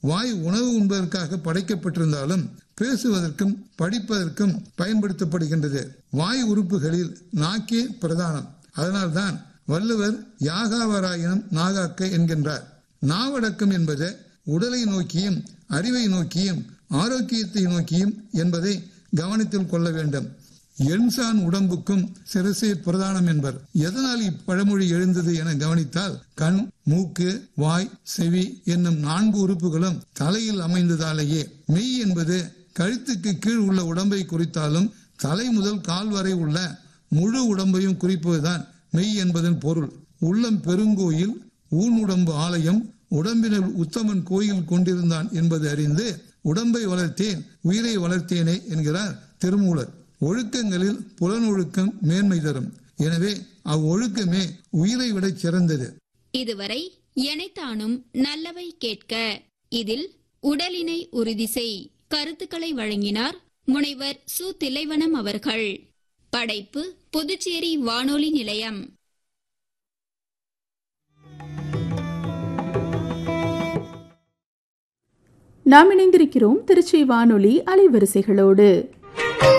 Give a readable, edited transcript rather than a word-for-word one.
வாய் உணவு உண்பதற்காக படைக்கப்பட்டிருந்தாலும் பேசுவதற்கும் படிப்பதற்கும் பயன்படுத்தப்படுகின்றது. வாய் உறுப்புகளில் நாக்கே பிரதானம். அதனால்தான் வள்ளுவர் யாகாவராயினும் நாகாக்க என்கின்றார். நாவடக்கம் என்பது உடலை நோக்கியும் அறிவை நோக்கியும் ஆரோக்கியத்தை நோக்கியும் என்பதை கவனத்தில் கொள்ள வேண்டும். எண்சான் உடம்புக்கும் சிரசே பிரதானம் என்பர். எதனால் இப்பழமொழி எழுந்தது என கவனித்தால் கண், மூக்கு, வாய், செவி என்னும் 4 உறுப்புகளும் தலையில் அமைந்ததாலேயே. மெய் என்பது கழுத்துக்கு கீழ் உள்ள உடம்பை குறித்தாலும் தலை முதல் கால் வரை உள்ள முழு உடம்பையும் குறிப்பதுதான் மெய் என்பதன் பொருள். உள்ளம் பெருங்கோயில், ஊன் உடம்பு ஆலயம், உடம்பினுள் உத்தமன் கோயில் கொண்டிருந்தான் என்பது அறிந்து உடம்பை வளர்த்தேன் உயிரை வளர்த்தேனே என்கிறார் திருமூலர். ஒழுக்கங்களில் புலனொழுக்கம் மேன்மை தரும். எனவே அவ்வொழுக்கமே உயிரை விட சிறந்தது. இதுவரை எனைத்தானும் நல்லவை கேட்க இதில் உடலினை உறுதி செய் கருத்துக்களை வழங்கினார் முனைவர் சு. தில்லைவனம் அவர்கள். படைப்பு புதுச்சேரி வானொலி நிலையம். நாம் இணைந்திருக்கிறோம் திருச்சி வானொலி அலைவரிசைகளோடு.